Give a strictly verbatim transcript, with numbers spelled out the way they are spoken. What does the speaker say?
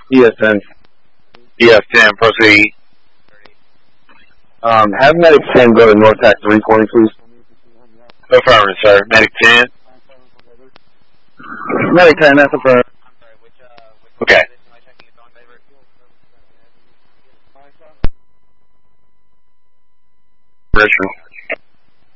E S ten. E S ten, proceed. Um, have Medic ten go to North Tac three for me, please. Affirmative, sir. Medic ten. Medic ten, that's affirmative. Okay. Richard.